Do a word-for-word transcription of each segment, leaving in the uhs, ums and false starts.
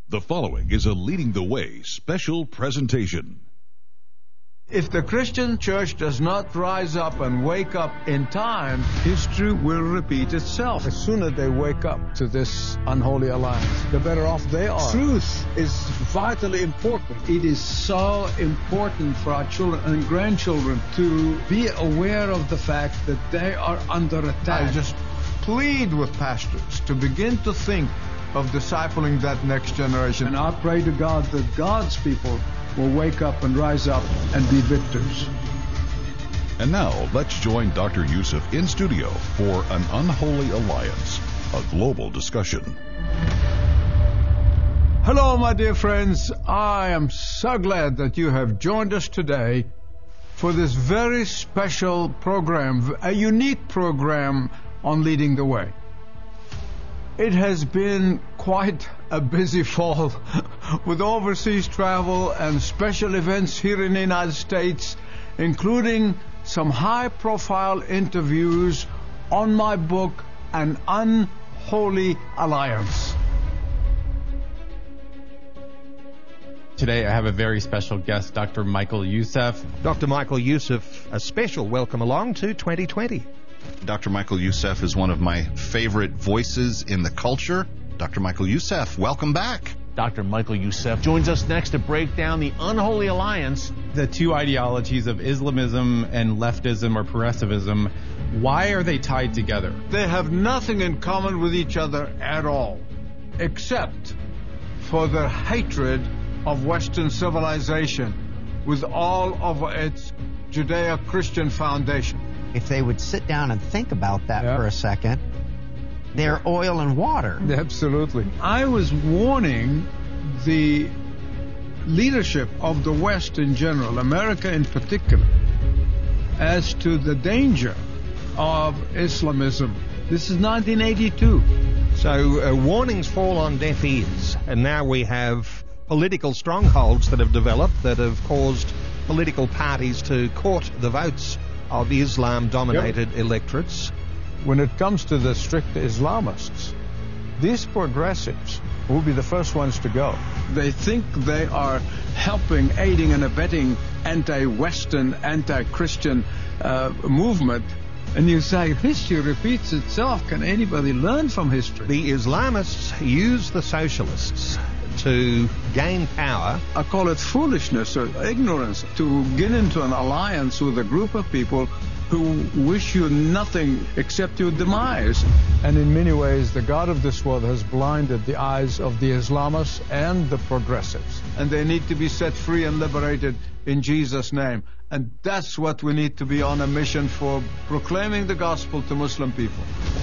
The following is a Leading the Way special presentation. If the Christian church does not rise up and wake up in time, history will repeat itself. The sooner they wake up to this unholy alliance, the better off they are. Truth is vitally important. It is so important for our children and grandchildren to be aware of the fact that they are under attack. I just plead with pastors to begin to think of discipling that next generation. And I pray to God that God's people will wake up and rise up and be victors. And now, let's join Doctor Youssef in studio for An Unholy Alliance, a global discussion. Hello, my dear friends. I am so glad that you have joined us today for this very special program, a unique program on Leading the Way. It has been quite a busy fall with overseas travel and special events here in the United States, including some high-profile interviews on my book, An Unholy Alliance. Today I have a very special guest, Doctor Michael Youssef. Doctor Michael Youssef, a special welcome along to twenty twenty. Doctor Michael Youssef is one of my favorite voices in the culture. Doctor Michael Youssef, welcome back. Doctor Michael Youssef joins us next to break down the Unholy Alliance. The two ideologies of Islamism and leftism or progressivism, why are they tied together? They have nothing in common with each other at all, except for their hatred of Western civilization with all of its Judeo-Christian foundation. If they would sit down and think about that yeah. for a second, they're oil and water. Absolutely. I was warning the leadership of the West in general, America in particular, as to the danger of Islamism. This is nineteen eighty-two. So uh, warnings fall on deaf ears, and now we have political strongholds that have developed that have caused political parties to court the votes of Islam-dominated yep. electorates. When it comes to the strict Islamists, these progressives will be the first ones to go. They think they are helping, aiding and abetting anti-Western, anti-Christian uh, movement. And you say, history repeats itself. Can anybody learn from history? The Islamists use the socialists to gain power. I call it foolishness or ignorance to get into an alliance with a group of people who wish you nothing except your demise. And in many ways, the God of this world has blinded the eyes of the Islamists and the progressives. And they need to be set free and liberated in Jesus' name. And that's what we need to be on a mission for, proclaiming the gospel to Muslim people.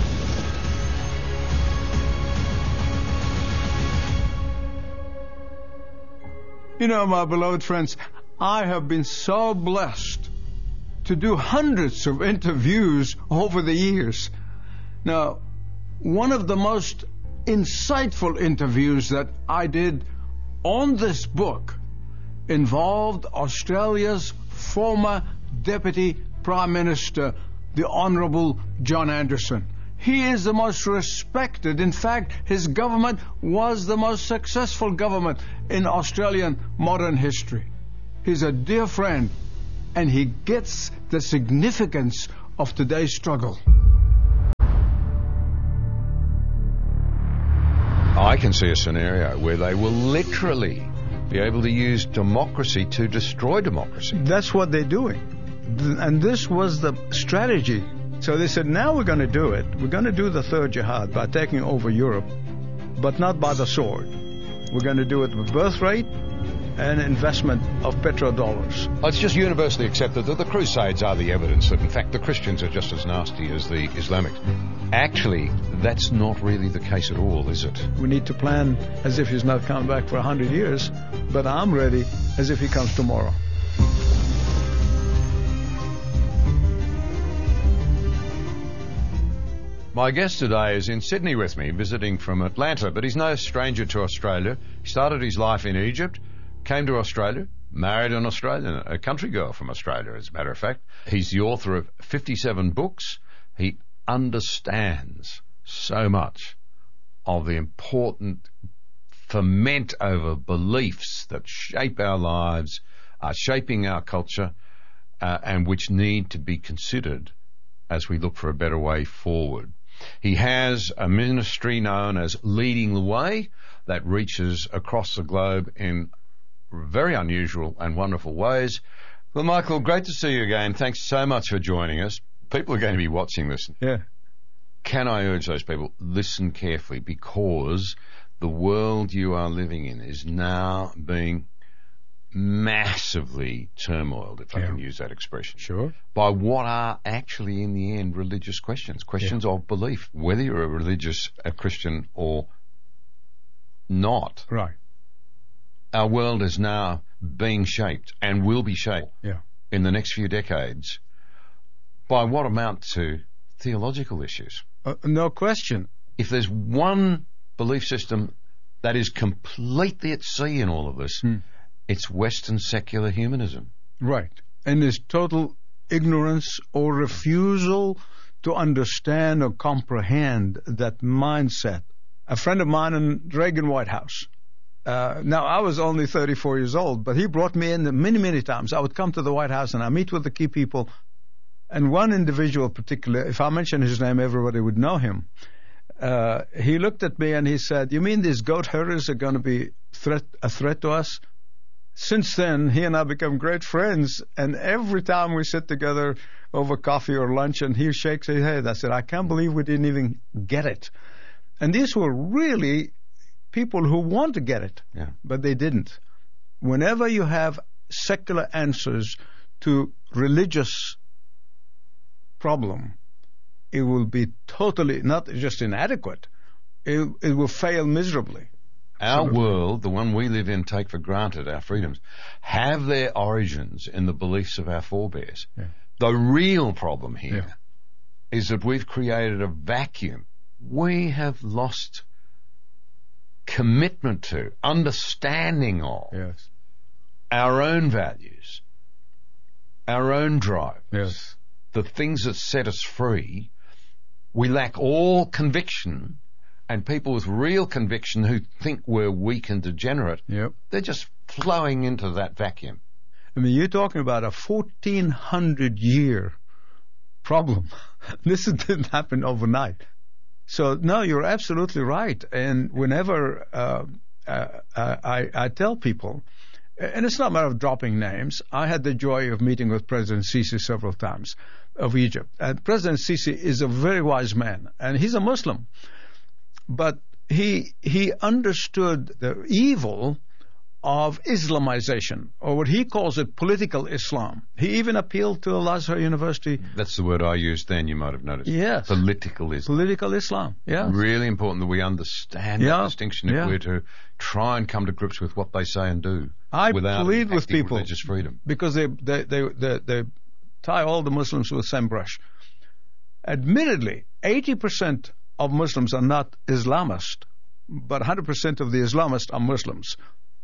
You know, my beloved friends, I have been so blessed to do hundreds of interviews over the years. Now, one of the most insightful interviews that I did on this book involved Australia's former Deputy Prime Minister, the Honourable John Anderson. He is the most respected. In fact, his government was the most successful government in Australian modern history. He's a dear friend, and he gets the significance of today's struggle. I can see a scenario where they will literally be able to use democracy to destroy democracy. That's what they're doing. And this was the strategy. So they said, now we're going to do it. We're going to do the third jihad by taking over Europe, but not by the sword. We're going to do it with birth rate and investment of petrodollars. It's just universally accepted that the Crusades are the evidence that, in fact, the Christians are just as nasty as the Islamics. Actually, that's not really the case at all, is it? We need to plan as if he's not coming back for a hundred years, but I'm ready as if he comes tomorrow. My guest today is in Sydney with me, visiting from Atlanta, but he's no stranger to Australia. He started his life in Egypt, came to Australia, married an Australian, a country girl from Australia, as a matter of fact. He's the author of fifty-seven books. He understands so much of the important ferment over beliefs that shape our lives, are shaping our culture, uh, and which need to be considered as we look for a better way forward. He has a ministry known as Leading the Way that reaches across the globe in very unusual and wonderful ways. Well, Michael, great to see you again. Thanks so much for joining us. People are going to be watching this. Yeah. Can I urge those people, listen carefully, because the world you are living in is now being massively turmoiled, if I Yeah. can use that expression. Sure. By what are actually, in the end, religious questions, questions Yeah. of belief, whether you're a religious, a Christian, or not. Right. Our world is now being shaped and will be shaped Yeah. in the next few decades by what amount to theological issues. Uh, no question. If there's one belief system that is completely at sea in all of this, Hmm. it's Western secular humanism. Right. And there's total ignorance or refusal to understand or comprehend that mindset. A friend of mine in Reagan White House, uh, now I was only thirty-four years old, but he brought me in many, many times. I would come to the White House and I meet with the key people. And one individual particular, if I mention his name, everybody would know him. Uh, he looked at me and he said, "You mean these goat herders are going to be threat, a threat to us?" Since then, he and I become great friends, and every time we sit together over coffee or lunch and he shakes his head, I said, "I can't believe we didn't even get it." And these were really people who want to get it, Yeah. but they didn't. Whenever you have secular answers to religious problem, it will be totally, not just inadequate, it, it will fail miserably. Our world, the one we live in, take for granted, our freedoms, have their origins in the beliefs of our forebears. Yeah. The real problem here Yeah. is that we've created a vacuum. We have lost commitment to, understanding of Yes. our own values, our own drive, Yes. the things that set us free. We lack all conviction, and people with real conviction who think we're weak and degenerate, Yep. they're just flowing into that vacuum. I mean, you're talking about a fourteen hundred year problem. This didn't happen overnight. So, no, you're absolutely right. And whenever uh, uh, I, I tell people, and it's not a matter of dropping names, I had the joy of meeting with President Sisi several times of Egypt. And President Sisi is a very wise man, and he's a Muslim. But he he understood the evil of Islamization, or what he calls it, political Islam. He even appealed to Al-Azhar University. That's the word I used then, you might have noticed. Yes. Political Islam. Political Islam, yeah. Really important that we understand Yeah. that distinction if Yeah. we're to try and come to grips with what they say and do I without plead with impacting people religious freedom. because they, they, they, they, they tie all the Muslims with the same brush. Admittedly, eighty percent of Muslims are not Islamist, but one hundred percent of the Islamists are Muslims.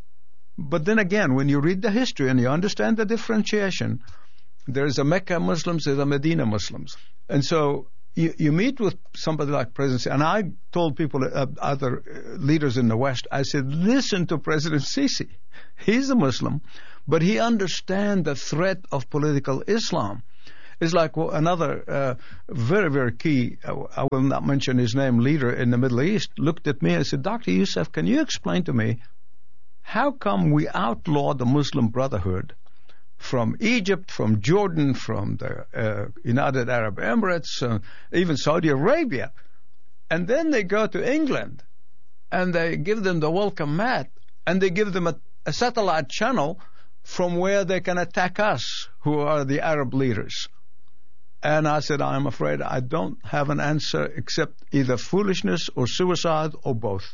But then again, when you read the history and you understand the differentiation, there's a Mecca Muslims, there's a Medina Muslims. And so you, you meet with somebody like President Sisi, and I told people, uh, other leaders in the West, I said, listen to President Sisi. He's a Muslim, but he understands the threat of political Islam. It's like well, another uh, very, very key, uh, I will not mention his name, leader in the Middle East, looked at me and said, Doctor Youssef, can you explain to me how come we outlawed the Muslim Brotherhood from Egypt, from Jordan, from the uh, United Arab Emirates, uh, even Saudi Arabia, and then they go to England and they give them the welcome mat and they give them a, a satellite channel from where they can attack us, who are the Arab leaders. And I said, I'm afraid I don't have an answer except either foolishness or suicide or both.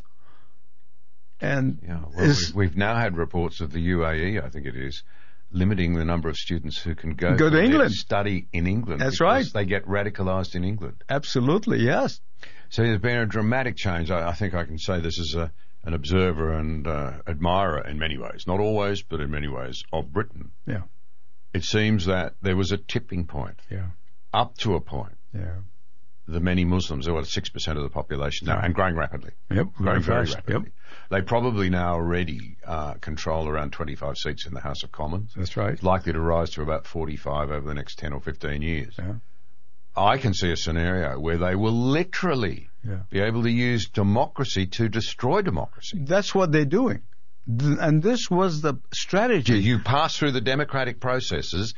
And Yeah, well, we've, we've now had reports of the U A E, I think it is, limiting the number of students who can go, Go to there England. study in England. That's because right. They get radicalized in England. absolutely, yes. So there's been a dramatic change. I, I think I can say this as a, an observer and uh, admirer in many ways, not always, but in many ways, of Britain. Yeah, It seems that there was a tipping point, yeah, up to a point. yeah. The many Muslims, they're what, six percent of the population now, Yeah. and growing rapidly. Yep, Growing very fast. rapidly. Yep. They probably now already uh, control around twenty-five seats in the House of Commons. That's right. It's likely to rise to about forty-five over the next ten or fifteen years. Yeah. I can see a scenario where they will literally Yeah. be able to use democracy to destroy democracy. That's what they're doing. Th- And this was the strategy. You pass through the democratic processes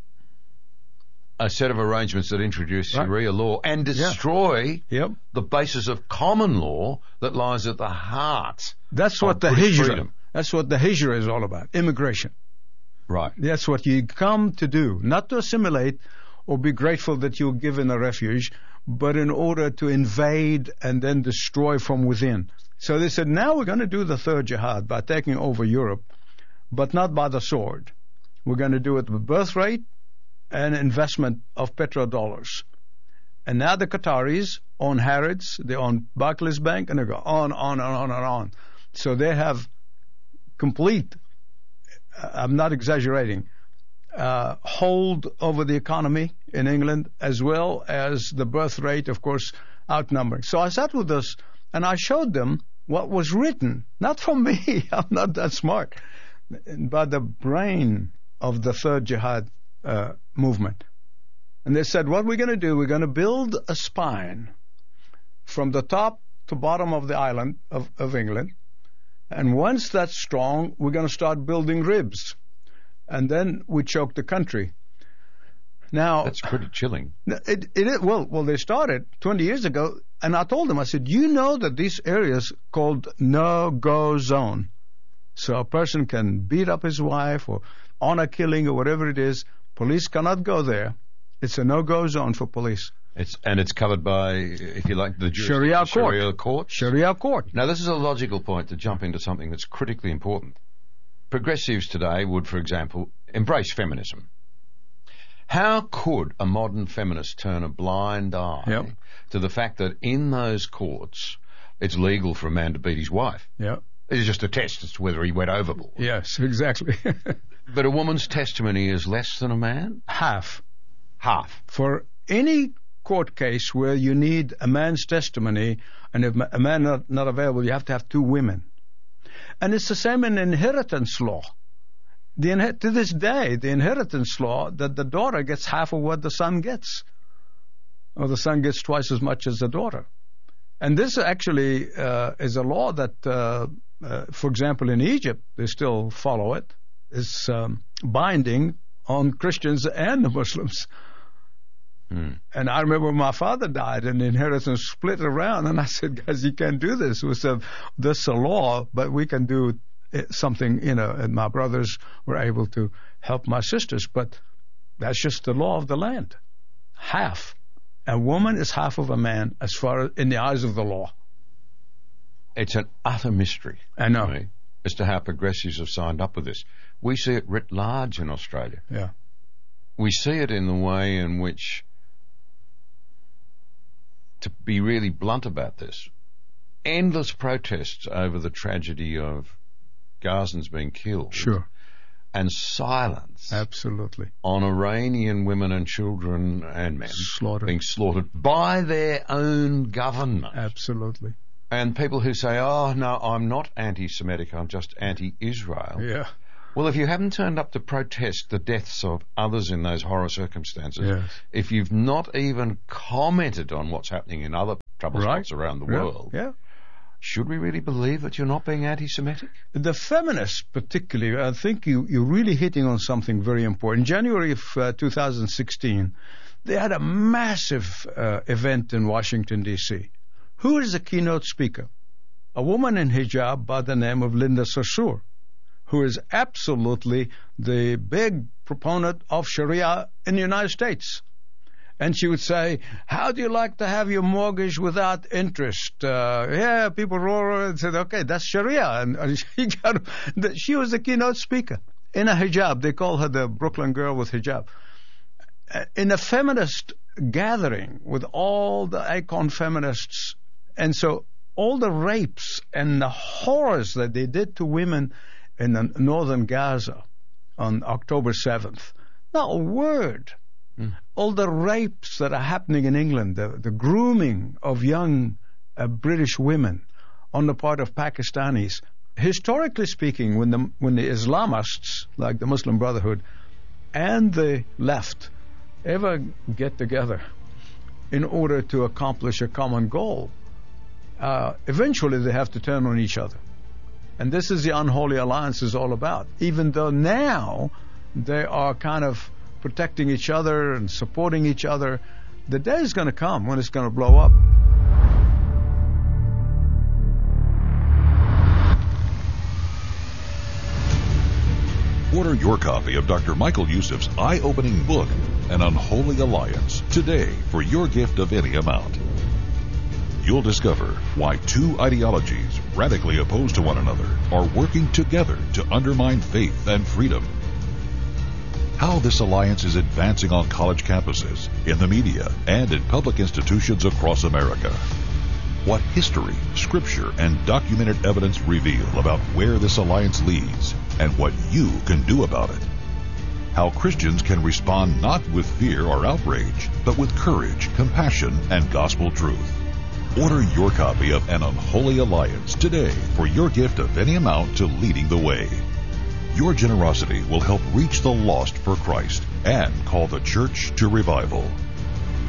a set of arrangements that introduce Right. Sharia law and destroy Yep. the basis of common law that lies at the heart. That's what of the British hijra. freedom. That's what the hijra is all about. Immigration. Right. That's what you come to do, not to assimilate or be grateful that you're given a refuge, but in order to invade and then destroy from within. So they said, now we're going to do the third jihad by taking over Europe, but not by the sword. We're going to do it with birth rate and investment of petrodollars. And now the Qataris own Harrods, they own Barclays Bank, and they go on, on, and on, and on. So they have complete, I'm not exaggerating, uh, hold over the economy in England, as well as the birth rate, of course, outnumbering. So I sat with us, and I showed them what was written, not from me, I'm not that smart, by the brain of the third jihad uh, movement. And they said, what we're going to do, we're going to build a spine from the top to bottom of the island of, of England. And once that's strong, we're going to start building ribs. And then we choke the country. Now, That's pretty chilling. it, it is, well, well, they started twenty years ago, and I told them, I said, you know that these areas called no-go zone. So a person can beat up his wife or honor killing or whatever it is. Police cannot go there. It's a no-go zone for police. It's and it's covered by, if you like, the Sharia court. Sharia court. Sharia court. Now, this is a logical point to jump into something that's critically important. Progressives today would, for example, embrace feminism. How could a modern feminist turn a blind eye Yep. to the fact that in those courts it's legal for a man to beat his wife? Yeah. It's just a test as to whether he went overboard. Yes, exactly. But a woman's testimony is less than a man? Half. Half. For any court case where you need a man's testimony, and if a man not, not available, you have to have two women. And it's the same in inheritance law. The inher- to this day, the inheritance law, that the daughter gets half of what the son gets, or the son gets twice as much as the daughter. And this actually uh, is a law that, uh, uh, for example, in Egypt, they still follow it. It's um, binding on Christians and the Muslims. Mm. And I remember when my father died and the inheritance split around, and I said, guys, you can't do this. We said, this is a law, but we can do something, you know, and my brothers were able to help my sisters, but that's just the law of the land. Half. A woman is half of a man as far as in the eyes of the law. It's an utter mystery. I know. To me, as to how progressives have signed up with this. We see it writ large in Australia. Yeah. We see it in the way in which, to be really blunt about this, endless protests over the tragedy of Gazans being killed. Sure. And silence Absolutely. on Iranian women and children and men Slaughtered. being slaughtered by their own government. Absolutely. And people who say, oh, no, I'm not anti-Semitic, I'm just anti-Israel. Yeah. Well, if you haven't turned up to protest the deaths of others in those horror circumstances, Yes. if you've not even commented on what's happening in other trouble Right. spots around the Yeah. world, Yeah. should we really believe that you're not being anti-Semitic? The feminists, particularly, I think you, you're really hitting on something very important. In January of uh, two thousand sixteen, they had a massive uh, event in Washington, D C Who is the keynote speaker? A woman in hijab by the name of Linda Sarsour, who is absolutely the big proponent of Sharia in the United States. And she would say, how do you like to have your mortgage without interest? Uh, yeah, people roar and said, okay, that's Sharia. And, and she, got, she was the keynote speaker in a hijab. They call her the Brooklyn girl with hijab. In a feminist gathering with all the icon feminists. And so all the rapes and the horrors that they did to women in the northern Gaza on October seventh, not a word. Mm. All the rapes that are happening in England, the, the grooming of young uh, British women, on the part of Pakistanis. Historically speaking, when the when the Islamists, like the Muslim Brotherhood, and the left ever get together in order to accomplish a common goal, uh, eventually they have to turn on each other. And this is the unholy alliance is all about. Even though now they are kind of protecting each other and supporting each other, the day is going to come when it's going to blow up. Order your copy of Doctor Michael Youssef's eye-opening book, An Unholy Alliance, today for your gift of any amount. You'll discover why two ideologies radically opposed to one another are working together to undermine faith and freedom. How this alliance is advancing on college campuses, in the media, and in public institutions across America. What history, scripture, and documented evidence reveal about where this alliance leads and what you can do about it. How Christians can respond not with fear or outrage, but with courage, compassion, and gospel truth. Order your copy of An Unholy Alliance today for your gift of any amount to Leading the Way. Your generosity will help reach the lost for Christ and call the church to revival.